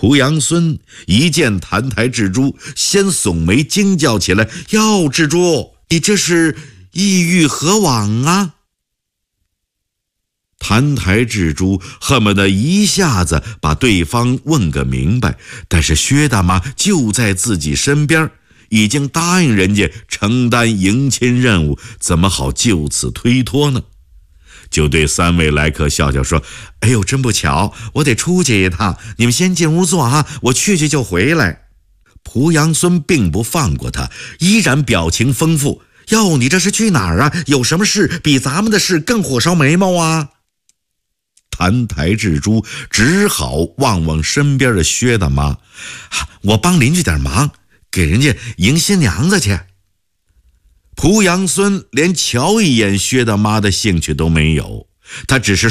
濮阳孙一见澹台蜘蛛，先耸眉惊叫起来：“哟，蜘蛛，你这是意欲何往啊？”澹台蜘蛛恨不得一下子把对方问个明白，但是薛大妈就在自己身边，已经答应人家承担迎亲任务，怎么好就此推脱呢？就对3位来客笑笑说：“哎呦，真不巧，我得出去一趟，你们先进屋坐啊，我去就回来。”濮阳孙并不放过他，依然表情丰富：“哟，你这是去哪儿啊？有什么事比咱们的事更火烧眉毛啊？”澹台蜘蛛只好望望身边的薛大妈：“我帮邻居点忙，给人家迎新娘子去。”濮阳孙连瞧一眼薛大妈的兴趣都没有，他只是